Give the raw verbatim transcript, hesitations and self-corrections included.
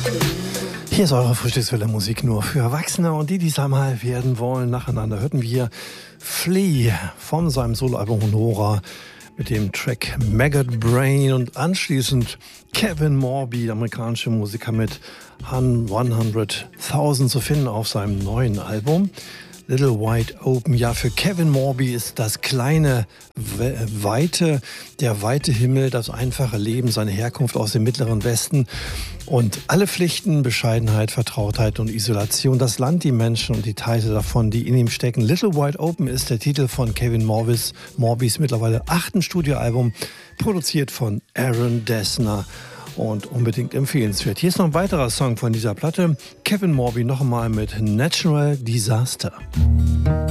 Hier ist eure Frühstückswelle Musik nur für Erwachsene und die, die es einmal werden wollen. Nacheinander hörten wir Flea von seinem Soloalbum Honora mit dem Track Maggot Brain und anschließend Kevin Morby, der amerikanische Musiker mit hunderttausend zu finden auf seinem neuen Album Little Wide Open. Ja, für Kevin Morby ist das kleine, weite, der weite Himmel, das einfache Leben, seine Herkunft aus dem Mittleren Westen und alle Pflichten, Bescheidenheit, Vertrautheit und Isolation, das Land, die Menschen und die Teile davon, die in ihm stecken. Little Wide Open ist der Titel von Kevin Morbys, Morbys mittlerweile achten Studioalbum, produziert von Aaron Dessner. Und unbedingt empfehlenswert. Hier ist noch ein weiterer Song von dieser Platte. Kevin Morby noch einmal mit Natural Disaster.